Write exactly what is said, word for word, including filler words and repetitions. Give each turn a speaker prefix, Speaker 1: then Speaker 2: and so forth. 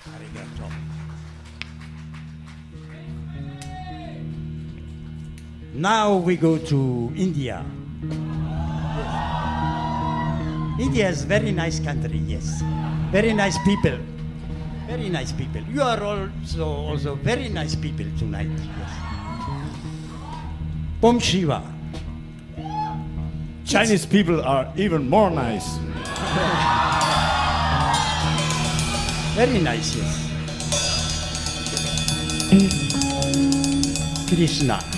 Speaker 1: Arigato. Now we go to India. Yes. India is very nice country, yes. Very nice people. Very nice people. You are also also very nice people tonight. Yes. Om Shiva.
Speaker 2: Chinese people are even more nice.
Speaker 1: Very nice, yes. Krishna.